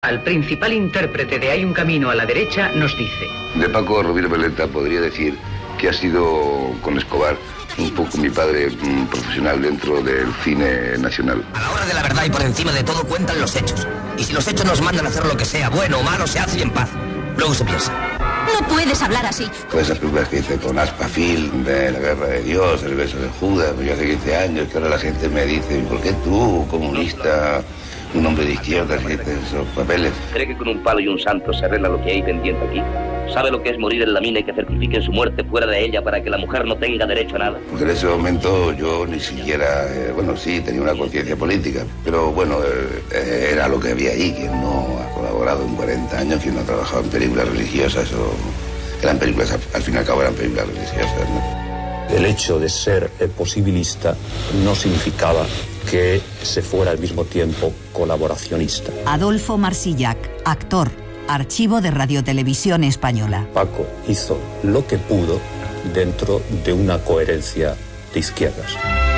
Al principal intérprete de Hay un camino a la derecha nos dice: De Paco Rovira Veleta podría decir que ha sido con Escobar un poco mi padre profesional dentro del cine nacional. A la hora de la verdad y por encima de todo cuentan los hechos. Y si los hechos nos mandan a hacer lo que sea, bueno o malo, se hace y en paz. Luego se piensa. No puedes hablar así. Todas esas películas que hice con Aspafil, de La Guerra de Dios, El beso de Judas, yo hace 15 años, que ahora la gente me dice: ¿por qué tú, comunista, un hombre de izquierda, hiciste esos papeles? ¿Cree que con un palo y un santo se arregla lo que hay pendiente aquí? ¿Sabe lo que es morir en la mina y que certifiquen su muerte fuera de ella para que la mujer no tenga derecho a nada? Porque en ese momento yo ni siquiera, bueno, sí, tenía una conciencia política, pero bueno, era lo que había ahí. Quien no ha colaborado en 40 años, quien no ha trabajado en películas religiosas, o eran películas, al fin y al cabo eran películas religiosas, ¿no? El hecho de ser posibilista no significaba que se fuera al mismo tiempo colaboracionista. Adolfo Marsillac, actor, Archivo de Radiotelevisión Española. Paco hizo lo que pudo dentro de una coherencia de izquierdas.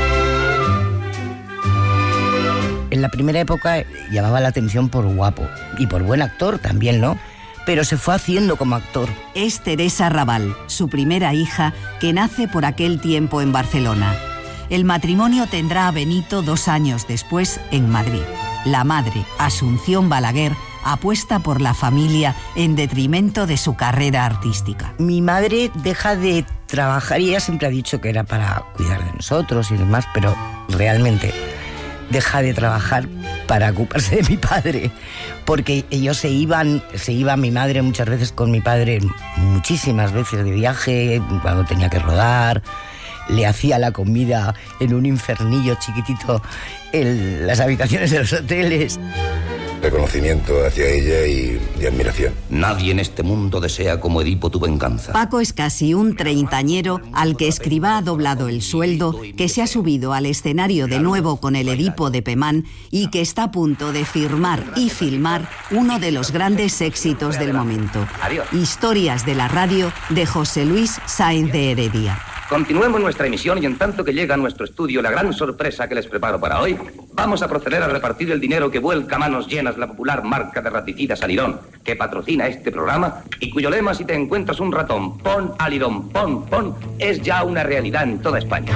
En la primera época llamaba la atención por guapo y por buen actor también, ¿no? Pero se fue haciendo como actor. Es Teresa Raval, su primera hija, que nace por aquel tiempo en Barcelona. El matrimonio tendrá a Benito 2 años después en Madrid. La madre, Asunción Balaguer, apuesta por la familia en detrimento de su carrera artística. Mi madre deja de trabajar y ella siempre ha dicho que era para cuidar de nosotros y demás, pero realmente deja de trabajar para ocuparse de mi padre, porque ellos se iban mi madre muchas veces con mi padre, muchísimas veces de viaje, cuando tenía que rodar. Le hacía la comida en un infernillo chiquitito en las habitaciones de los hoteles. Reconocimiento hacia ella y admiración. Nadie en este mundo desea como Edipo tu venganza. Paco es casi un treintañero al que Escrivá ha doblado el sueldo, que se ha subido al escenario de nuevo con el Edipo de Pemán y que está a punto de firmar y filmar uno de los grandes éxitos del momento. Historias de la radio, de José Luis Sáenz de Heredia. Continuemos nuestra emisión y en tanto que llega a nuestro estudio la gran sorpresa que les preparo para hoy, vamos a proceder a repartir el dinero que vuelca a manos llenas la popular marca de raticidas Alirón, que patrocina este programa y cuyo lema: si te encuentras un ratón, pon Alirón, pon, es ya una realidad en toda España.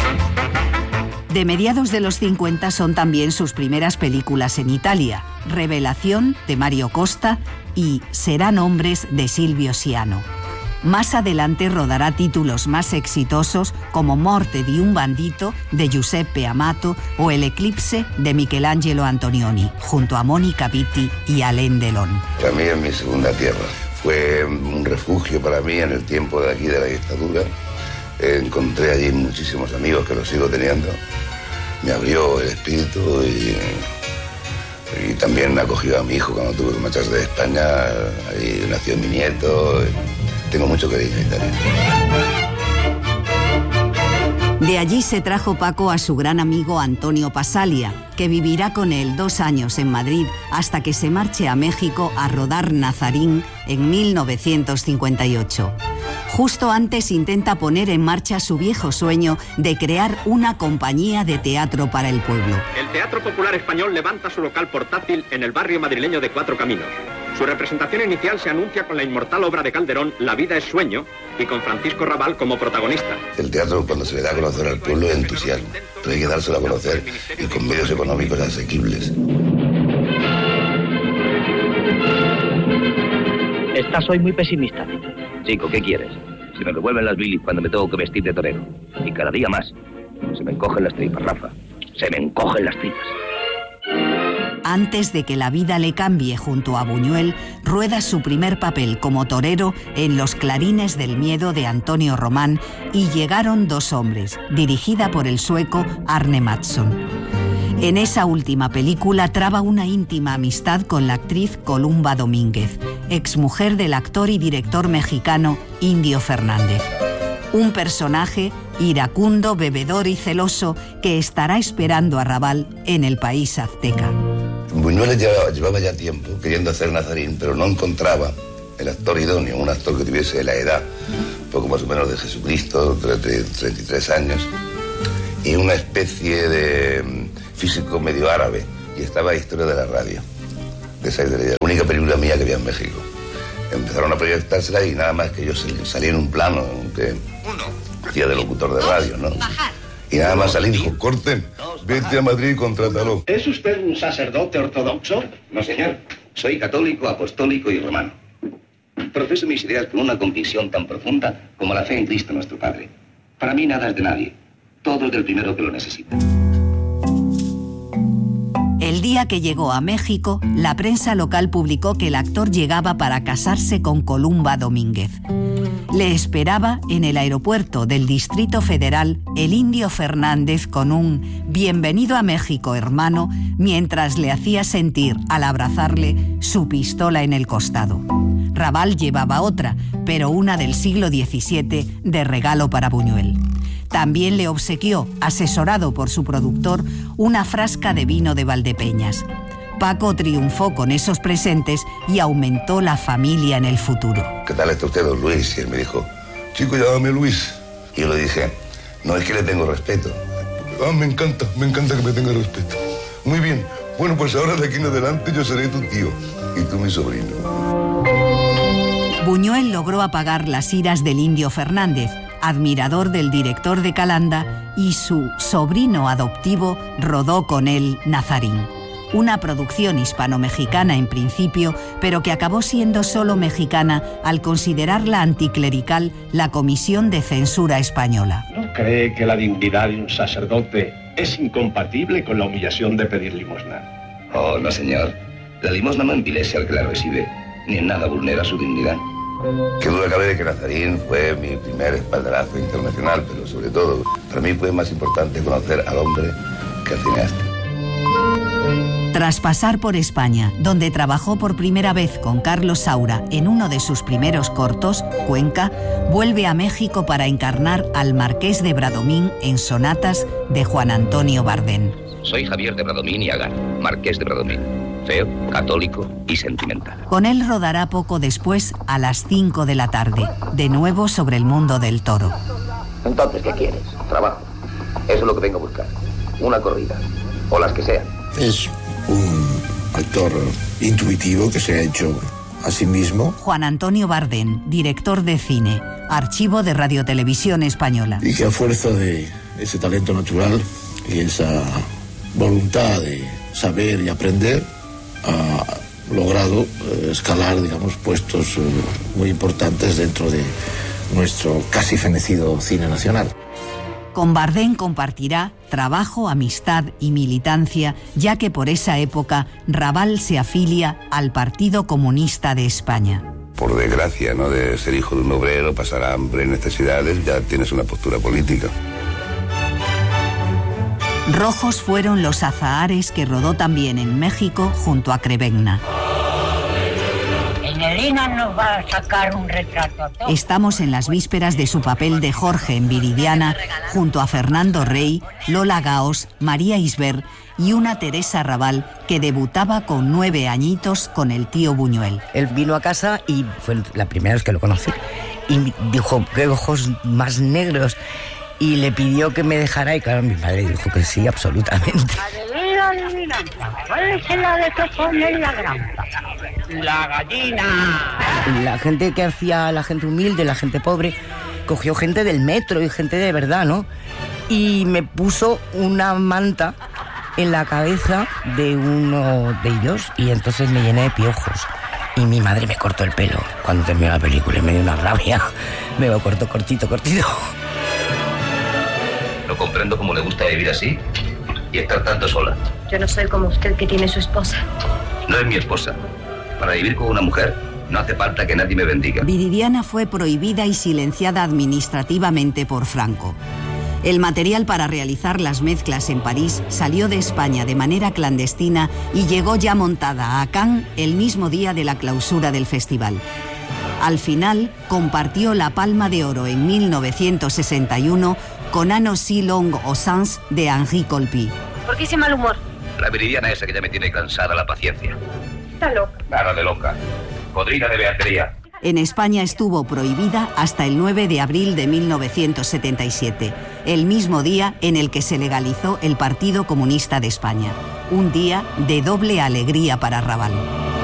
De mediados de los 50 son también sus primeras películas en Italia: Revelación, de Mario Costa, y Serán hombres, de Silvio Siano. Más adelante rodará títulos más exitosos como Morte di un bandito, de Giuseppe Amato, o El eclipse, de Michelangelo Antonioni, junto a Mónica Vitti y Alain Delon. Para mí es mi segunda tierra. Fue un refugio para mí en el tiempo de aquí de la dictadura. Encontré allí muchísimos amigos que los sigo teniendo. Me abrió el espíritu y también acogió a mi hijo cuando tuve que marcharse de España. Ahí nació mi nieto. Tengo mucho cariño a Italia. De allí se trajo Paco a su gran amigo Antonio Pasalia, que vivirá con él 2 años en Madrid hasta que se marche a México a rodar Nazarín en 1958. Justo antes intenta poner en marcha su viejo sueño de crear una compañía de teatro para el pueblo. El Teatro Popular Español levanta su local portátil en el barrio madrileño de Cuatro Caminos. Su representación inicial se anuncia con la inmortal obra de Calderón, La vida es sueño, y con Francisco Rabal como protagonista. El teatro, cuando se le da a conocer al pueblo, es entusiasmo, pero hay que dárselo a conocer y con medios económicos asequibles. Estás hoy muy pesimista. Chico, ¿qué quieres? Se me revuelven las bilis cuando me tengo que vestir de torero. Y cada día más. Se me encogen las tripas, Rafa. Se me encogen las tripas. Antes de que la vida le cambie junto a Buñuel, rueda su primer papel como torero en Los clarines del miedo, de Antonio Román, y Llegaron 2 hombres, dirigida por el sueco Arne Mattsson. En esa última película traba una íntima amistad con la actriz Columba Domínguez, exmujer del actor y director mexicano Indio Fernández. Un personaje iracundo, bebedor y celoso que estará esperando a Rabal en el país azteca. Buñuel llevaba ya tiempo queriendo hacer Nazarín, pero no encontraba el actor idóneo, un actor que tuviese la edad, poco más o menos de Jesucristo, 33 años, y una especie de físico medio árabe, y estaba Historia de la radio. de 6 de la única película mía que había en México. Empezaron a proyectársela y nada más que yo salí en un plano que hacía de locutor de radio, ¿no? Y nada más salí, dijo, corten, vete a Madrid y contrátalo. ¿Es usted un sacerdote ortodoxo? No, señor. Soy católico, apostólico y romano. Profeso mis ideas con una convicción tan profunda como la fe en Cristo nuestro Padre. Para mí nada es de nadie. Todo es del primero que lo necesita. El día que llegó a México, la prensa local publicó que el actor llegaba para casarse con Columba Domínguez. Le esperaba en el aeropuerto del Distrito Federal el Indio Fernández con un «Bienvenido a México, hermano», mientras le hacía sentir, al abrazarle, su pistola en el costado. Raval llevaba otra, pero una del siglo XVII, de regalo para Buñuel. También le obsequió, asesorado por su productor, una frasca de vino de Valdepeñas. Paco triunfó con esos presentes y aumentó la familia en el futuro. ¿Qué tal está usted, don Luis? Y él me dijo, chico, llámame Luis. Y yo le dije, no, es que le tengo respeto. Ah, me encanta que me tenga respeto. Muy bien, bueno, pues ahora de aquí en adelante yo seré tu tío y tú mi sobrino. Buñuel logró apagar las iras del Indio Fernández, admirador del director de Calanda, y su sobrino adoptivo rodó con él Nazarín. Una producción hispano-mexicana en principio, pero que acabó siendo solo mexicana al considerarla anticlerical la Comisión de Censura Española. ¿No cree que la dignidad de un sacerdote es incompatible con la humillación de pedir limosna? Oh, no, señor. La limosna no envilece al que la recibe, ni en nada vulnera su dignidad. Qué duda cabe de que Nazarín fue mi primer espaldarazo internacional, pero sobre todo, para mí fue más importante conocer al hombre que al cineasta. Tras pasar por España, donde trabajó por primera vez con Carlos Saura en uno de sus primeros cortos, Cuenca, vuelve a México para encarnar al Marqués de Bradomín en Sonatas de Juan Antonio Bardén. Soy Javier de Bradomín y Agar, Marqués de Bradomín. Feo, católico y sentimental. Con él rodará poco después, a las 5 de la tarde, de nuevo sobre el mundo del toro. Entonces, ¿qué quieres? Trabajo. Eso es lo que vengo a buscar. Una corrida. O las que sean. Es un actor intuitivo que se ha hecho a sí mismo. Juan Antonio Bardén, director de cine, archivo de Radiotelevisión Española. Y que a fuerza de ese talento natural y esa voluntad de saber y aprender, ha logrado escalar, digamos, puestos muy importantes dentro de nuestro casi fenecido cine nacional. Con Bardén compartirá trabajo, amistad y militancia, ya que por esa época Raval se afilia al Partido Comunista de España. Por desgracia, ¿no?, de ser hijo de un obrero, pasar hambre, necesidades, ya tienes una postura política. Rojos fueron los azahares que rodó también en México junto a Crevegna. Elena nos va a sacar un retrato. Estamos en las vísperas de su papel de Jorge en Viridiana, junto a Fernando Rey, Lola Gaos, María Isber y una Teresa Raval que debutaba con 9 añitos con el tío Buñuel. Él vino a casa y fue la primera vez que lo conocí. Y dijo, qué ojos más negros. Y le pidió que me dejara y claro, mi madre dijo que sí, absolutamente. Adivina, ¿cuál es la de que pone la granja? La gallina. La gente que hacía, la gente humilde, la gente pobre, cogió gente del metro y gente de verdad, ¿no? Y me puso una manta en la cabeza de uno de ellos y entonces me llené de piojos. Y mi madre me cortó el pelo cuando terminó la película y me dio una rabia. Me lo cortó cortito. No comprendo cómo le gusta vivir así y estar tanto sola. Yo no soy como usted que tiene su esposa. No es mi esposa. Para vivir con una mujer no hace falta que nadie me bendiga. Viridiana fue prohibida y silenciada administrativamente por Franco. El material para realizar las mezclas en París salió de España de manera clandestina y llegó ya montada a Cannes el mismo día de la clausura del festival. Al final, compartió la Palma de Oro en 1961 con Annecy Long aux Sans de Henri Colpi. ¿Por qué ese mal humor? La Viridiana esa que ya me tiene cansada la paciencia. Está loca. Nada de loca. Podrida de beatería. En España estuvo prohibida hasta el 9 de abril de 1977, el mismo día en el que se legalizó el Partido Comunista de España. Un día de doble alegría para Raval.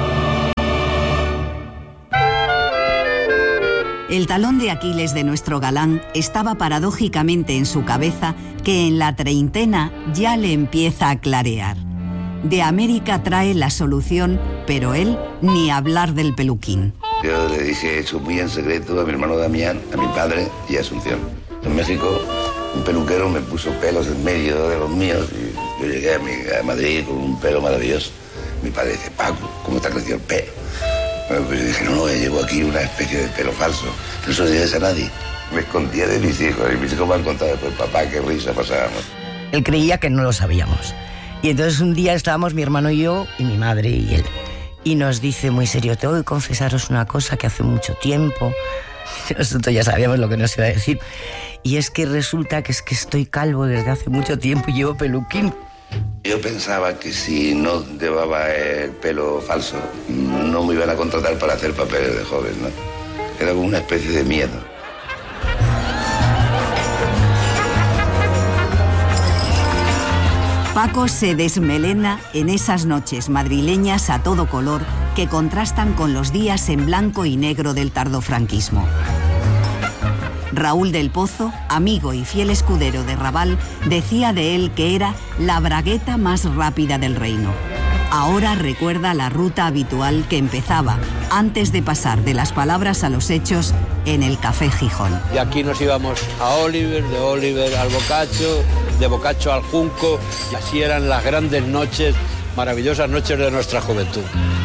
El talón de Aquiles de nuestro galán estaba paradójicamente en su cabeza, que en la treintena ya le empieza a clarear. De América trae la solución, pero él ni hablar del peluquín. Yo le dije eso muy en secreto a mi hermano Damián, a mi padre y a Asunción. En México, un peluquero me puso pelos en medio de los míos y yo llegué a Madrid con un pelo maravilloso. Mi padre dice, Paco, ¿cómo te ha crecido el pelo? Bueno, pues yo dije, no, yo llevo aquí una especie de pelo falso. No se lo digas a nadie. Me escondía de mis hijos y mis hijos me han contado después, papá, qué risa pasábamos. Él creía que no lo sabíamos. Y entonces un día estábamos mi hermano y yo, y mi madre y él. Y nos dice muy serio, tengo que confesaros una cosa que hace mucho tiempo. Nosotros ya sabíamos lo que nos iba a decir. Y es que resulta que estoy calvo desde hace mucho tiempo y llevo peluquín. Yo pensaba que si no llevaba el pelo falso, no me iban a contratar para hacer papeles de joven, ¿no? Era como una especie de miedo. Paco se desmelena en esas noches madrileñas a todo color que contrastan con los días en blanco y negro del tardofranquismo. Raúl del Pozo, amigo y fiel escudero de Raval, decía de él que era la bragueta más rápida del reino. Ahora recuerda la ruta habitual que empezaba, antes de pasar de las palabras a los hechos, en el Café Gijón. Y aquí nos íbamos a Oliver, de Oliver al Boccaccio, de Boccaccio al Junco, y así eran las grandes noches, maravillosas noches de nuestra juventud.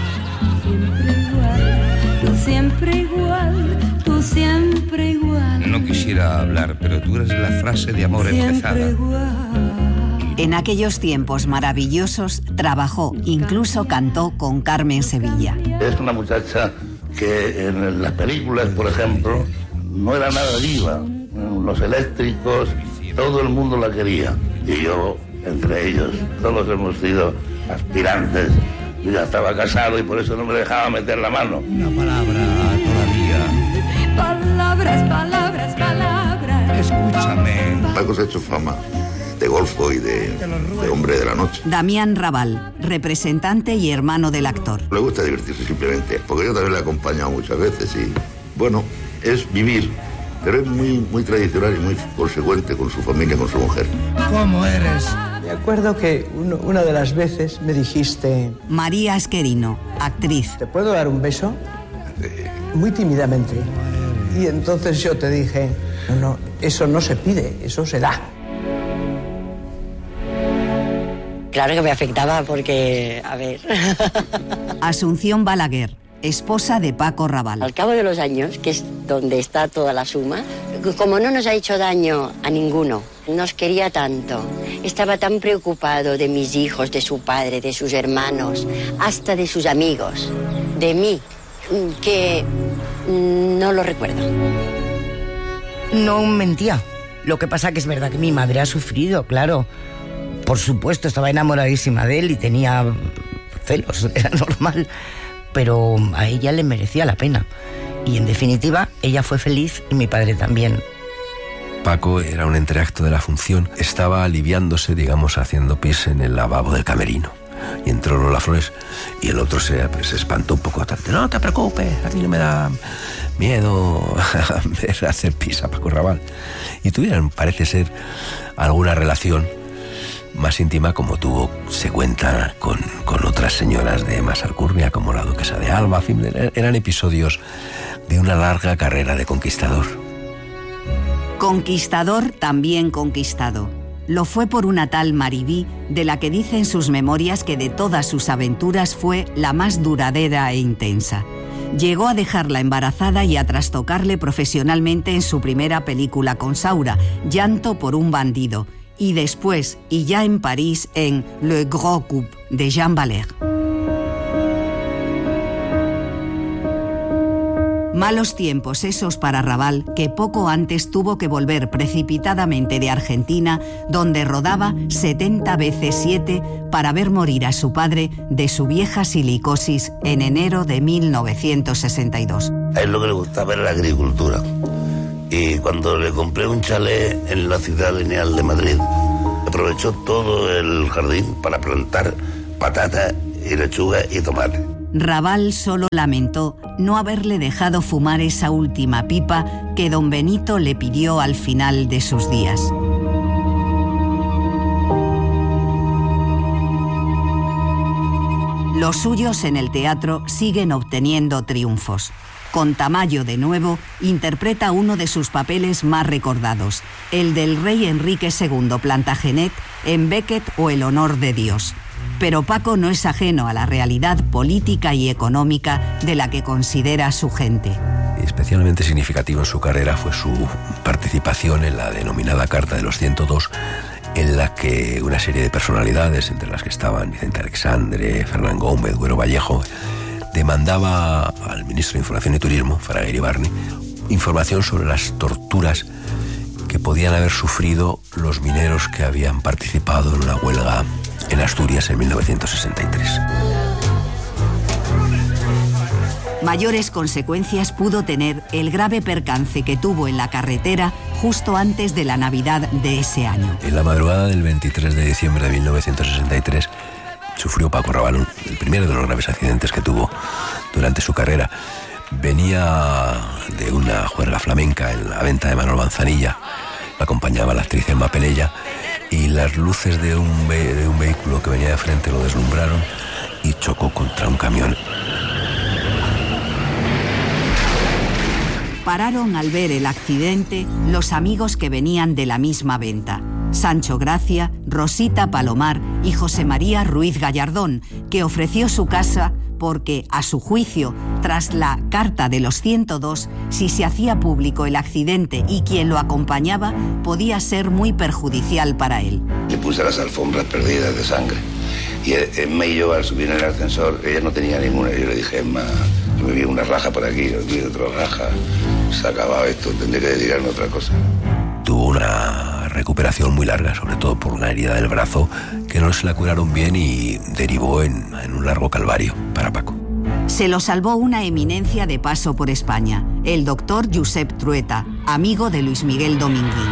Siempre igual, tú siempre igual. No quisiera hablar, pero tú eres la frase de amor empezada. En aquellos tiempos maravillosos trabajó, incluso cantó con Carmen Sevilla. Es una muchacha que en las películas, por ejemplo, no era nada diva. Los eléctricos, todo el mundo la quería. Y yo, entre ellos, todos hemos sido aspirantes. Yo ya estaba casado y por eso no me dejaba meter la mano. Una palabra todavía. Palabras, palabras, palabras. Escúchame. Paco se ha hecho fama de golfo y de hombre de la noche. Damián Raval, representante y hermano del actor. Le gusta divertirse simplemente, porque yo también le he acompañado muchas veces y, bueno, es vivir, pero es muy tradicional y muy consecuente con su familia, con su mujer. ¿Cómo eres? Me acuerdo que una de las veces me dijiste... María Asquerino, actriz. ¿Te puedo dar un beso? Muy tímidamente. Y entonces yo te dije, no, eso no se pide, eso se da. Claro que me afectaba porque, a ver... Asunción Balaguer, esposa de Paco Raval. Al cabo de los años, que es donde está toda la suma, como no nos ha hecho daño a ninguno, nos quería tanto, estaba tan preocupado de mis hijos, de su padre, de sus hermanos, hasta de sus amigos, de mí, que no lo recuerdo. No mentía. Lo que pasa que es verdad que mi madre ha sufrido, claro. Por supuesto, estaba enamoradísima de él y tenía celos, era normal. Pero a ella le merecía la pena. Y en definitiva, ella fue feliz y mi padre también. Paco era un entreacto de la función. Estaba aliviándose, digamos, haciendo pis en el lavabo del camerino. Y entró Lola Flores y el otro se espantó un poco. No te preocupes, a mí no me da miedo ver hacer pis a Paco Raval. Y tuvieron, parece ser, alguna relación más íntima, como se cuenta, con otras señoras de más alcurnia, como la duquesa de Alba. En fin, eran episodios de una larga carrera de conquistador. Conquistador también conquistado. Lo fue por una tal Maribí, de la que dice en sus memorias que de todas sus aventuras fue la más duradera e intensa. Llegó a dejarla embarazada y a trastocarle profesionalmente en su primera película con Saura, Llanto por un bandido, y después, y ya en París, en Le Gros Coup, de Jean Valère. Malos tiempos esos para Raval, que poco antes tuvo que volver precipitadamente de Argentina, donde rodaba 70 veces 7 para ver morir a su padre de su vieja silicosis en enero de 1962. A él lo que le gustaba era la agricultura. Y cuando le compré un chalet en la ciudad lineal de Madrid, aprovechó todo el jardín para plantar patata y lechuga y tomate. Raval solo lamentó no haberle dejado fumar esa última pipa que don Benito le pidió al final de sus días. Los suyos en el teatro siguen obteniendo triunfos. Con Tamayo, de nuevo, interpreta uno de sus papeles más recordados, el del rey Enrique II Plantagenet en Becket o El honor de Dios. Pero Paco no es ajeno a la realidad política y económica de la que considera su gente. Especialmente significativo en su carrera fue su participación en la denominada Carta de los 102, en la que una serie de personalidades, entre las que estaban Vicente Alexandre, Fernán Gómez, Güero Vallejo, demandaba al ministro de Información y Turismo, Fraga Iribarne, información sobre las torturas que podían haber sufrido los mineros que habían participado en una huelga en Asturias en 1963. Mayores consecuencias pudo tener el grave percance que tuvo en la carretera justo antes de la Navidad de ese año. En la madrugada del 23 de diciembre de 1963 sufrió Paco Raval el primero de los graves accidentes que tuvo durante su carrera. Venía de una juerga flamenca en la venta de Manuel Manzanilla, la acompañaba la actriz Emma Pelella, y las luces de un vehículo que venía de frente lo deslumbraron y chocó contra un camión. Pararon al ver el accidente los amigos que venían de la misma venta: Sancho Gracia, Rosita Palomar y José María Ruiz Gallardón, que ofreció su casa porque, a su juicio, tras la Carta de los 102, si se hacía público el accidente y quien lo acompañaba, podía ser muy perjudicial para él. Le puse las alfombras perdidas de sangre. Y Emma y yo, al subir en el ascensor, ella no tenía ninguna. Yo le dije: Emma, yo me vi una raja por aquí, yo vi otra raja. Se ha acabado esto, tendré que dedicarme a otra cosa. Tuvo una recuperación muy larga, sobre todo por una herida del brazo que no se la curaron bien y derivó en un largo calvario para Paco. Se lo salvó una eminencia de paso por España, el doctor Josep Trueta, amigo de Luis Miguel Dominguín.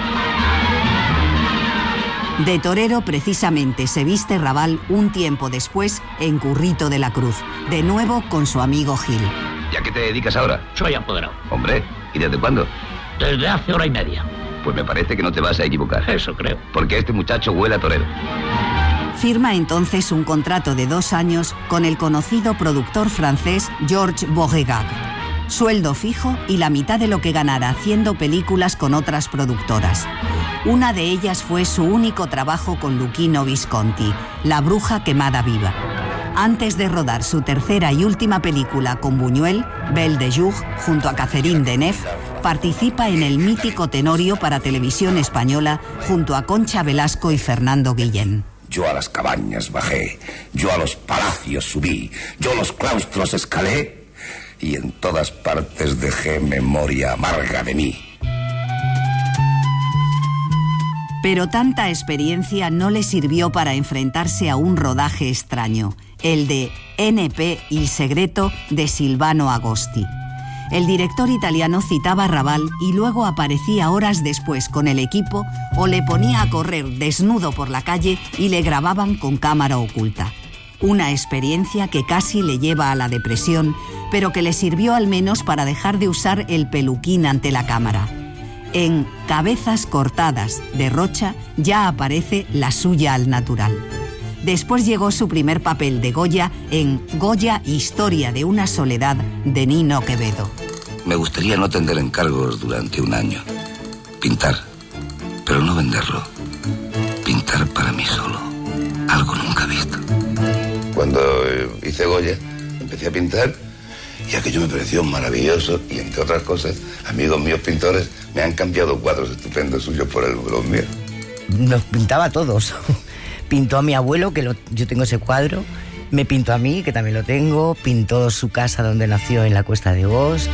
De torero precisamente se viste Raval un tiempo después en Currito de la Cruz, de nuevo con su amigo Gil. ¿Y a qué te dedicas ahora? Soy apoderado. Hombre, ¿y desde cuándo? Desde hace hora y media. Pues me parece que no te vas a equivocar. Eso creo. Porque este muchacho huele a torero. Firma entonces un contrato de 2 años con el conocido productor francés Georges Beauregard. Sueldo fijo y la mitad de lo que ganara haciendo películas con otras productoras. Una de ellas fue su único trabajo con Luchino Visconti, La bruja quemada viva. Antes de rodar su tercera y última película con Buñuel, Belle de Jour, junto a Catherine Deneuve, participa en el mítico Tenorio para Televisión Española junto a Concha Velasco y Fernando Guillén. Yo a las cabañas bajé, yo a los palacios subí, yo los claustros escalé y en todas partes dejé memoria amarga de mí. Pero tanta experiencia no le sirvió para enfrentarse a un rodaje extraño, el de NP Il segreto de Silvano Agosti. El director italiano citaba a Raval y luego aparecía horas después con el equipo o le ponía a correr desnudo por la calle y le grababan con cámara oculta. Una experiencia que casi le lleva a la depresión, pero que le sirvió al menos para dejar de usar el peluquín ante la cámara. En Cabezas cortadas de Rocha ya aparece la suya al natural. Después llegó su primer papel de Goya en Goya, Historia de una soledad, de Nino Quevedo. Me gustaría no tener encargos durante 1 año. Pintar, pero no venderlo. Pintar para mí solo. Algo nunca visto. Cuando hice Goya, empecé a pintar y aquello me pareció maravilloso y, entre otras cosas, amigos míos pintores me han cambiado cuadros estupendos suyos por los míos. Nos pintaba a todos. Pintó a mi abuelo, que yo tengo ese cuadro, me pintó a mí, que también lo tengo, pintó su casa donde nació en la Cuesta de Os.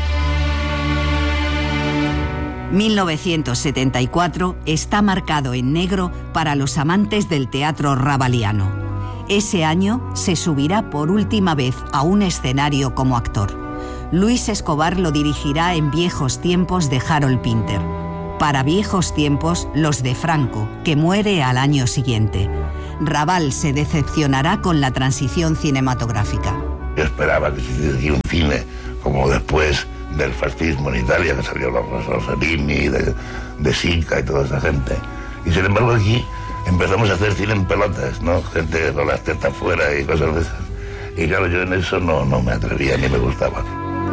1974 está marcado en negro para los amantes del teatro rabaliano. Ese año se subirá por última vez a un escenario como actor. Luis Escobar lo dirigirá en Viejos tiempos de Harold Pinter. Para Viejos tiempos, los de Franco, que muere al año siguiente. Raval se decepcionará con la transición cinematográfica. Yo esperaba que se hiciera un cine como después del fascismo en Italia, que salió Rossellini, de Sica y toda esa gente. Y sin embargo aquí empezamos a hacer cine en pelotas, ¿no? Gente con las tetas fuera y cosas de esas. Y claro, yo en eso no me atrevía ni me gustaba.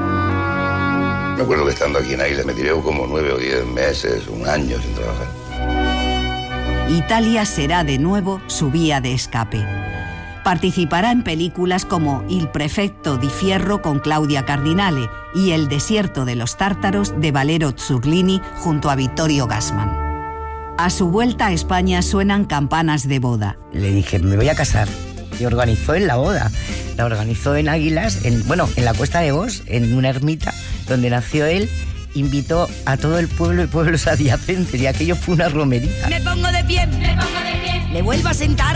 Me acuerdo que estando aquí en Águilas me tiré como 9 o 10 meses, un año sin trabajar. Italia será de nuevo su vía de escape. Participará en películas como Il prefetto di Fierro con Claudia Cardinale y El desierto de los tártaros de Valero Zurlini junto a Vittorio Gassman. A su vuelta a España suenan campanas de boda. Le dije, me voy a casar. Y organizó él la boda. La organizó en Águilas, en la Cuesta de Vos, en una ermita donde nació él. Invitó a todo el pueblo y pueblos adyacentes y aquello fue una romería. Me pongo de pie, me vuelvo a sentar,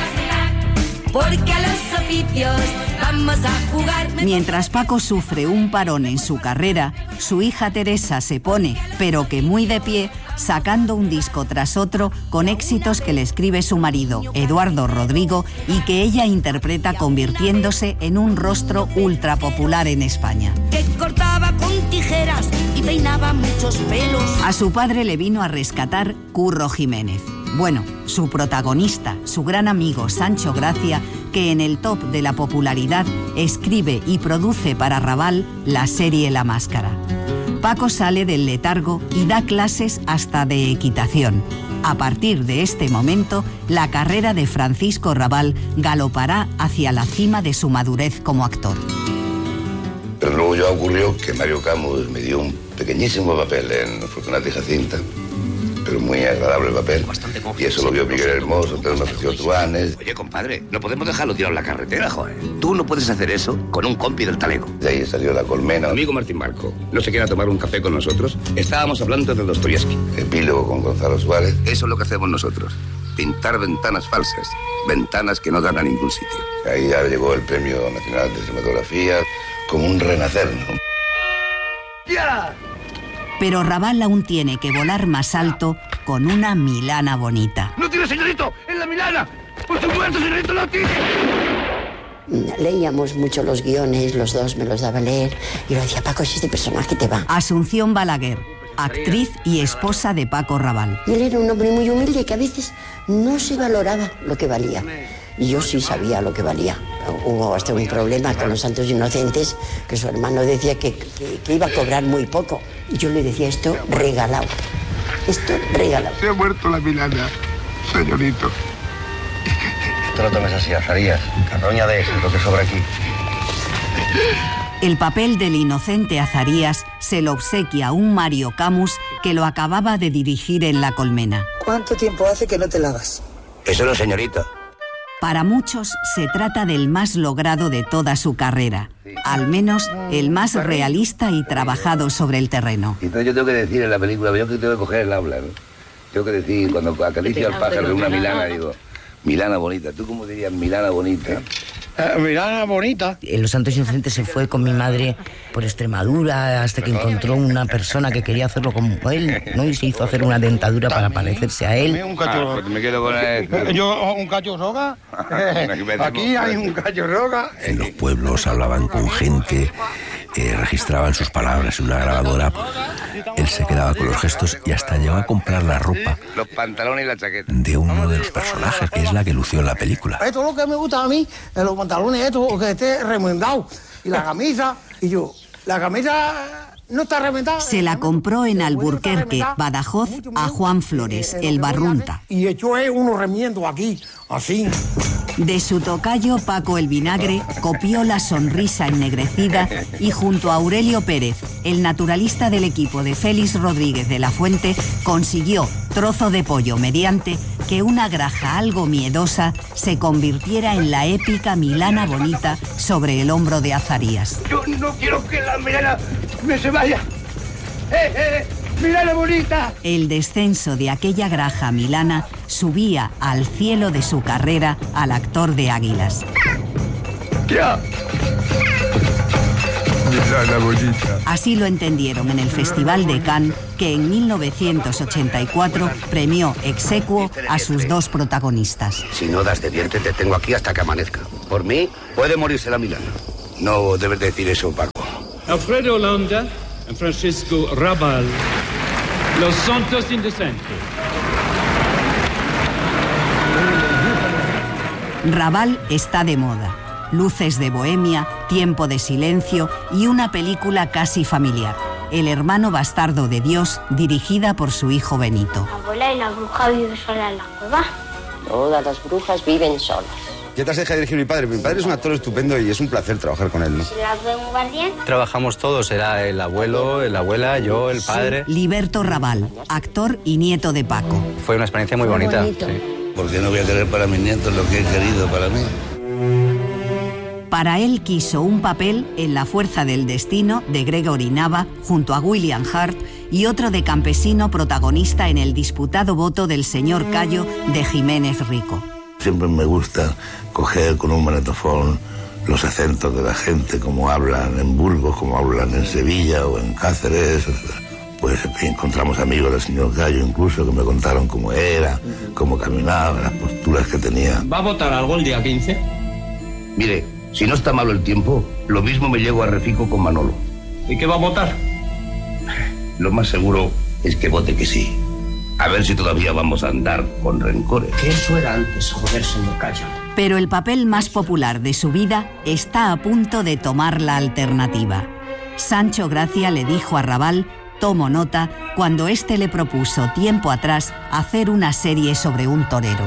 porque a los oficios vamos a jugar. Mientras Paco sufre un parón en su carrera, su hija Teresa se pone, pero que muy de pie, sacando un disco tras otro con éxitos que le escribe su marido, Eduardo Rodrigo, y que ella interpreta convirtiéndose en un rostro ultra popular en España. Que cortaba con tijeras y peinaba muchos pelos. A su padre le vino a rescatar Curro Jiménez. Bueno, su protagonista, su gran amigo Sancho Gracia, que en el top de la popularidad escribe y produce para Raval la serie La Máscara. Paco sale del letargo y da clases hasta de equitación. A partir de este momento, la carrera de Francisco Raval galopará hacia la cima de su madurez como actor. Pero luego ya ocurrió que Mario Camus me dio un pequeñísimo papel en Fortunata y Jacinta, pero muy agradable el papel. Y eso lo vio Miguel Hermoso, entonces me ofreció Tuanes. Oye, compadre, no podemos dejarlo tirado en la carretera, joder. Tú no puedes hacer eso con un compi del talego. De ahí salió La Colmena. Amigo Martín Marco, ¿no se quiere tomar un café con nosotros? Estábamos hablando de Dostoyevsky. Epílogo con Gonzalo Suárez. Eso es lo que hacemos nosotros. Pintar ventanas falsas. Ventanas que no dan a ningún sitio. Ahí ya llegó el Premio Nacional de Cinematografía, como un renacer, ¿no? ¡Ya! Pero Raval aún tiene que volar más alto con una Milana bonita. ¡No tiene, señorito! ¡En la Milana! ¡Por supuesto, señorito, no tiene! Leíamos mucho los guiones, los dos me los daba a leer, y lo decía, Paco, si este personaje te va. Asunción Balaguer, actriz y esposa de Paco Raval. Y él era un hombre muy humilde que a veces no se valoraba lo que valía. Y yo sí sabía lo que valía. Hubo hasta un problema con los Santos Inocentes, que su hermano decía que iba a cobrar muy poco. Y yo le decía, esto regalado. Esto regalado. Se ha muerto la Milana, señorito. Esto lo tomes así, Azarías. Carroña de eso es lo que sobra aquí. El papel del inocente Azarías se lo obsequia un Mario Camus que lo acababa de dirigir en La Colmena. ¿Cuánto tiempo hace que no te lavas? Eso no, señorita. Para muchos se trata del más logrado de toda su carrera, al menos el más realista y trabajado sobre el terreno. Entonces yo tengo que decir en la película, yo que tengo que coger el habla, ¿no? Tengo que decir, cuando acaricio al pájaro de una Milana, digo, Milana bonita. ¿Tú cómo dirías Milana bonita? Milana bonita. En Los Santos Inocentes se fue con mi madre por Extremadura hasta que encontró una persona que quería hacerlo como él, ¿no? Y se hizo hacer una dentadura para parecerse a él. Un cacho... pues me quedo con él. Yo, un cacho roga. Aquí hay un cacho roga. En los pueblos hablaban con gente, registraban sus palabras en una grabadora. Él se quedaba con los gestos y hasta llegó a comprar la ropa Los pantalones y la chaqueta de uno de los personajes, que es la que lució en la película. Esto es lo que me gusta a mí, los pantalones estos, que esté remendado. Y la camisa, y yo, la camisa no está remendada. Se la compró en Alburquerque, Badajoz, a Juan Flores, el barrunta. Y echó unos remiendos aquí, así. De su tocayo Paco el Vinagre copió la sonrisa ennegrecida y junto a Aurelio Pérez, el naturalista del equipo de Félix Rodríguez de la Fuente, consiguió, trozo de pollo mediante, que una graja algo miedosa se convirtiera en la épica Milana bonita sobre el hombro de Azarías. Yo no quiero que la Milana me se vaya. Milana bonita. El descenso de aquella graja milana subía al cielo de su carrera al actor de Águilas. Ya. Milana bonita. Así lo entendieron en el Festival de Cannes, que en 1984 premió exequo a sus dos protagonistas. Si no das de diente, te tengo aquí hasta que amanezca. Por mí, puede morirse la Milana. No debes decir eso, Paco. Alfredo Landa y Francisco Rabal, Los Santos Indecentes. Rabal está de moda. Luces de bohemia, tiempo de silencio y una película casi familiar. El hermano bastardo de Dios, dirigida por su hijo Benito. Abuela, ¿y la bruja vive sola en la cueva? Todas las brujas viven solas. Ya te has dejado dirigir mi padre. Mi padre es un actor estupendo y es un placer trabajar con él, ¿no? ¿Se las ve muy bien? Trabajamos todos, era el abuelo, la abuela, yo, el padre. Liberto Rabal, actor y nieto de Paco. Fue una experiencia muy bonita. Sí. Porque no voy a querer para mis nietos lo que he querido para mí. Para él quiso un papel en La fuerza del destino de Gregory Nava junto a William Hurt y otro de campesino protagonista en El disputado voto del señor Cayo de Jiménez Rico. Siempre me gusta coger con un magnetofón los acentos de la gente, como hablan en Burgos, como hablan en Sevilla o en Cáceres. Pues encontramos amigos del señor Cayo incluso que me contaron cómo era, cómo caminaba, las posturas que tenía. ¿Va a votar algo el día 15? Mire, si no está malo el tiempo, lo mismo me llego a Refico con Manolo. ¿Y qué va a votar? Lo más seguro es que vote que sí. A ver si todavía vamos a andar con rencores. Que eso era antes, joder, señor Cayo. Pero el papel más popular de su vida está a punto de tomar la alternativa. Sancho Gracia le dijo a Rabal: tomo nota, cuando éste le propuso tiempo atrás hacer una serie sobre un torero.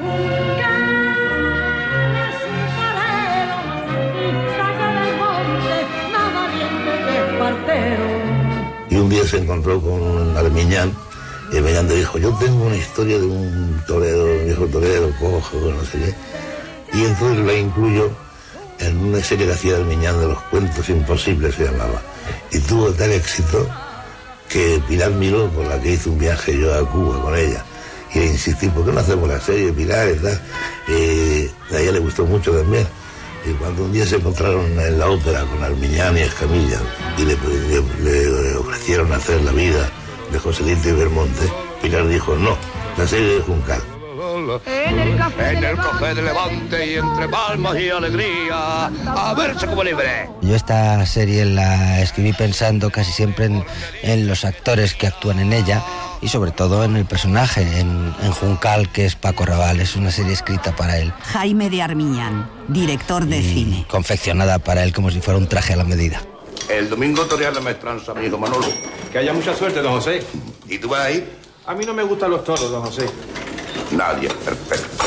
Y un día se encontró con Armiñán y Armiñán le dijo: yo tengo una historia de un torero, un viejo torero, cojo, no sé qué. Y entonces la incluyó en una serie que hacía Armiñán de los cuentos imposibles, se llamaba. Y tuvo tal éxito que Pilar Miró, con la que hice un viaje yo a Cuba con ella, y le insistí: ¿por qué no hacemos la serie de Pilar y tal? A ella le gustó mucho también. Y cuando un día se encontraron en la ópera con Armiñán y Escamilla y le ofrecieron hacer La vida de Joselito y Belmonte, Pilar dijo: no, la serie de Juncal. En el café de Levante y entre palmas y alegría, a verse como libre. Yo esta serie la escribí pensando casi siempre en los actores que actúan en ella y sobre todo en el personaje, en Juncal, que es Paco Rabal. Es una serie escrita para él. Jaime de Armiñán, director de cine. Confeccionada para él como si fuera un traje a la medida. El domingo torear la maestranza, mi hijo Manolo. Que haya mucha suerte, don José. ¿Y tú vas a ir? A mí no me gustan los toros, don José. Nadie, perfecto.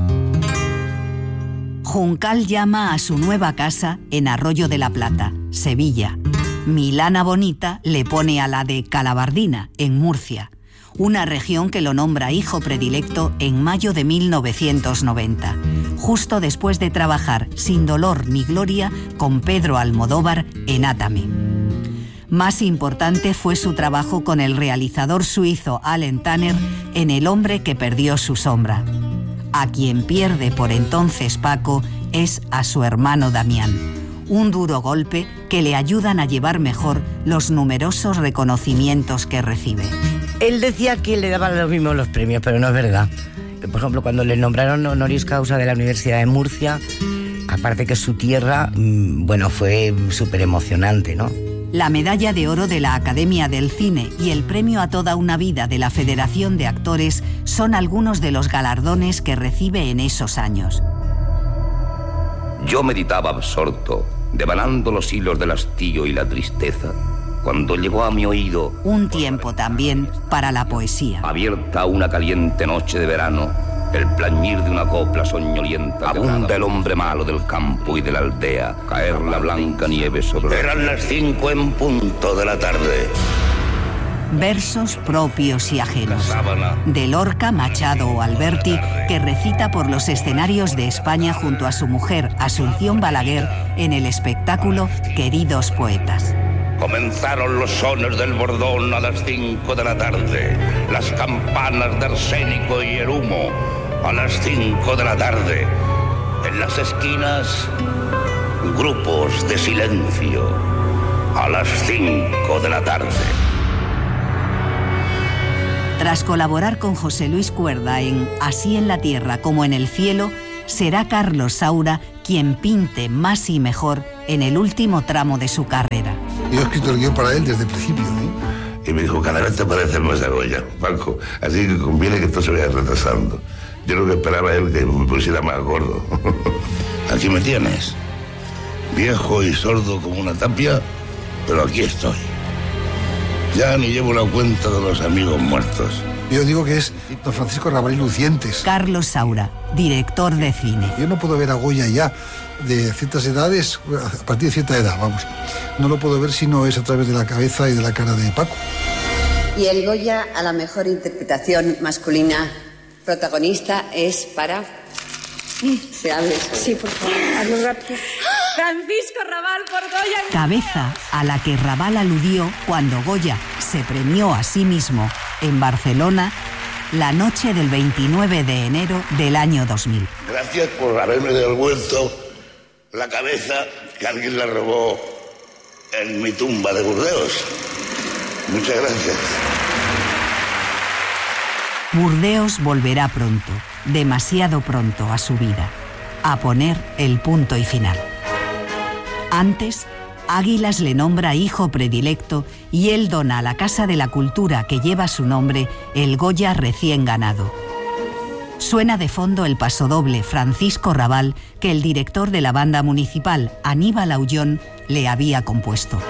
Juncal llama a su nueva casa en Arroyo de la Plata, Sevilla. Milana Bonita le pone a la de Calabardina, en Murcia, una región que lo nombra hijo predilecto en mayo de 1990, justo después de trabajar sin dolor ni gloria con Pedro Almodóvar en Átame. Más importante fue su trabajo con el realizador suizo Allen Tanner en El hombre que perdió su sombra. A quien pierde por entonces Paco es a su hermano Damián. Un duro golpe que le ayudan a llevar mejor los numerosos reconocimientos que recibe. Él decía que le daban lo mismo los premios, pero no es verdad. Por ejemplo, cuando le nombraron honoris causa de la Universidad de Murcia, aparte que es su tierra, bueno, fue súper emocionante, ¿no? La medalla de oro de la Academia del Cine y el premio a toda una vida de la Federación de Actores son algunos de los galardones que recibe en esos años. Yo meditaba absorto, devanando los hilos del hastío y la tristeza, cuando llegó a mi oído un tiempo también para la poesía. Abierta una caliente noche de verano, el plañir de una copla soñolienta. Abunda el hombre malo del campo y de la aldea, caer la blanca nieve sobre... Eran las 5 en punto de la tarde. Versos propios y ajenos. De Lorca, Machado o Alberti, que recita por los escenarios de España junto a su mujer Asunción Balaguer en el espectáculo Queridos Poetas. Comenzaron los sones del bordón a las 5 de la tarde, las campanas de arsénico y el humo a las 5 de la tarde. En las esquinas, grupos de silencio a las 5 de la tarde. Tras colaborar con José Luis Cuerda en Así en la tierra como en el cielo, será Carlos Saura quien pinte más y mejor en el último tramo de su carrera. Yo he escrito el guión para él desde el principio, Y me dijo, cada vez te pareces más a Goya, Paco, así que conviene que esto se vaya retrasando. Yo lo que esperaba es que me pusiera más gordo. Aquí me tienes, viejo y sordo como una tapia, pero aquí estoy. Ya ni llevo la cuenta de los amigos muertos. Yo digo que es don Francisco Rabal y Lucientes. Carlos Saura, director de cine. Yo no puedo ver a Goya ya de ciertas edades, a partir de cierta edad, vamos. No lo puedo ver si no es a través de la cabeza y de la cara de Paco. Y el Goya a la mejor interpretación masculina protagonista es para... ¿Se hable? Sí, por favor, hazlo rápido. Francisco Rabal por Goya. Cabeza a la que Rabal aludió cuando Goya se premió a sí mismo en Barcelona la noche del 29 de enero del año 2000. Gracias por haberme devuelto la cabeza que alguien la robó en mi tumba de Burdeos. Muchas gracias. Burdeos volverá pronto, demasiado pronto a su vida, a poner el punto y final. Antes, Águilas le nombra hijo predilecto y él dona a la Casa de la Cultura que lleva su nombre el Goya recién ganado. Suena de fondo el pasodoble Francisco Rabal que el director de la banda municipal, Aníbal Aullón, le había compuesto.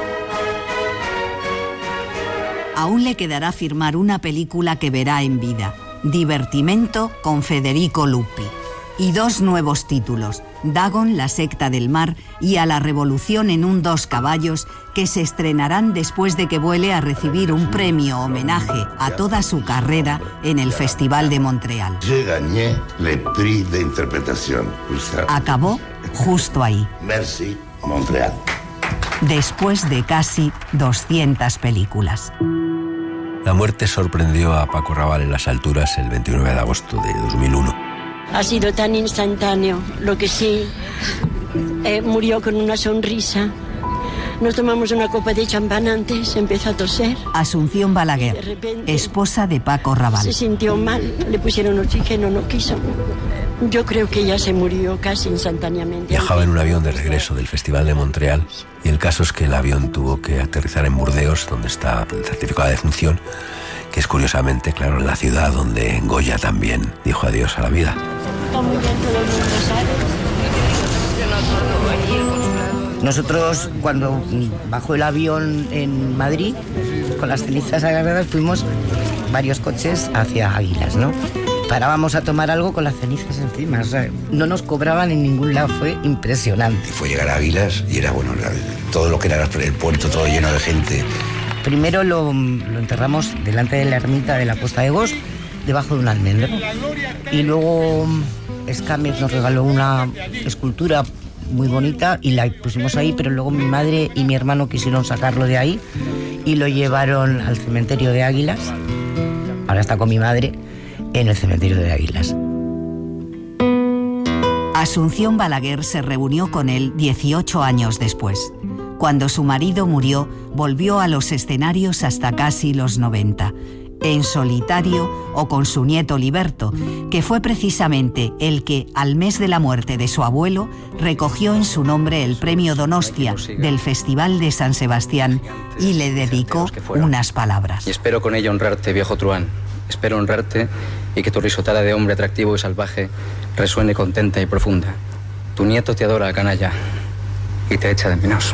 Aún le quedará firmar una película que verá en vida, Divertimento con Federico Luppi, y 2 nuevos títulos, Dagon, la secta del mar, y A la revolución en un 2 caballos, que se estrenarán después de que vuele a recibir un premio homenaje a toda su carrera en el Festival de Montreal. Yo gané el prix de interpretación. Acabó justo ahí. Merci, Montreal. Después de casi 200 películas. La muerte sorprendió a Paco Rabal en las alturas el 29 de agosto de 2001. Ha sido tan instantáneo, lo que sí, murió con una sonrisa. Nos tomamos una copa de champán antes, empezó a toser. Asunción Balaguer, esposa de Paco Rabal. Se sintió mal, le pusieron oxígeno, no quiso. Yo creo que ella se murió casi instantáneamente. Viajaba en un avión de regreso del Festival de Montreal y el caso es que el avión tuvo que aterrizar en Burdeos, donde está el certificado de defunción, que es curiosamente, claro, la ciudad donde Goya también dijo adiós a la vida. Está muy bien, todo el mundo sabe. Nosotros, cuando bajó el avión en Madrid, con las cenizas agarradas, fuimos varios coches hacia Águilas, ¿no? Parábamos a tomar algo con las cenizas encima, o sea, no nos cobraban en ningún lado, fue impresionante. Fue llegar a Águilas y era, bueno, todo lo que era el puerto, todo lleno de gente. Primero lo enterramos delante de la ermita de la Costa de Gos, debajo de un almendro. Y luego Escámez nos regaló una escultura muy bonita y la pusimos ahí, pero luego mi madre y mi hermano quisieron sacarlo de ahí y lo llevaron al cementerio de Águilas. Ahora está con mi madre en el cementerio de Águilas. Asunción Balaguer se reunió con él 18 años después. Cuando su marido murió, volvió a los escenarios hasta casi los 90, en solitario o con su nieto Liberto, que fue precisamente el que, al mes de la muerte de su abuelo, recogió en su nombre el premio Donostia del Festival de San Sebastián y le dedicó unas palabras. Y espero con ello honrarte, viejo truán. Espero honrarte y que tu risotada de hombre atractivo y salvaje resuene contenta y profunda. Tu nieto te adora, canalla, y te echa de menos.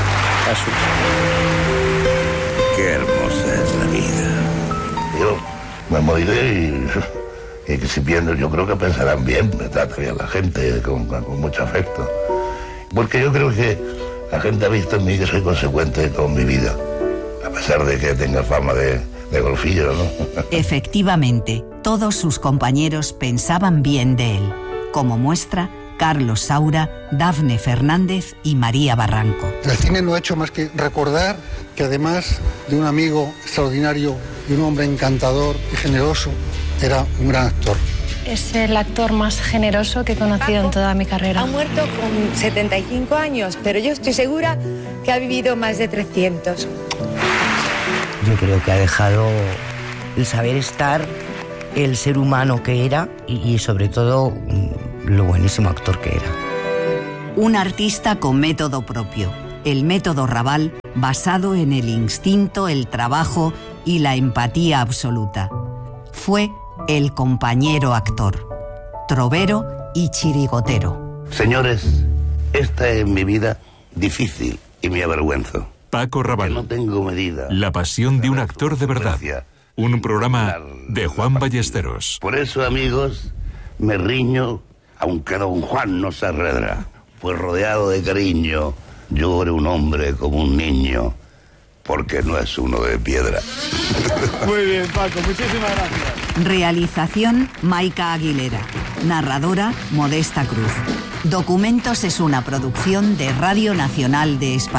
Qué hermosa es la vida. Yo me moriré y que si pienso, yo creo que pensarán bien, me trata bien la gente con mucho afecto. Porque yo creo que la gente ha visto en mí que soy consecuente con mi vida, a pesar de que tenga fama de golfillo, ¿no? Efectivamente, todos sus compañeros pensaban bien de él, como muestra Carlos Saura, Dafne Fernández y María Barranco. El cine no ha hecho más que recordar que además de un amigo extraordinario y un hombre encantador y generoso, era un gran actor. Es el actor más generoso que he conocido en toda mi carrera. Ha muerto con 75 años, pero yo estoy segura que ha vivido más de 300. Yo creo que ha dejado el saber estar, el ser humano que era y sobre todo lo buenísimo actor que era. Un artista con método propio, el método Raval, basado en el instinto, el trabajo y la empatía absoluta. Fue el compañero actor, trovero y chirigotero. Señores, esta es mi vida difícil y me avergüenzo. Paco Rabanne. No tengo medida. La pasión de un actor de verdad. Un programa de Juan Ballesteros. Por eso, amigos, me riño, aunque don Juan no se arredra. Pues rodeado de cariño, llore un hombre como un niño, porque no es uno de piedra. Muy bien, Paco, muchísimas gracias. Realización, Maica Aguilera. Narradora, Modesta Cruz. Documentos es una producción de Radio Nacional de España.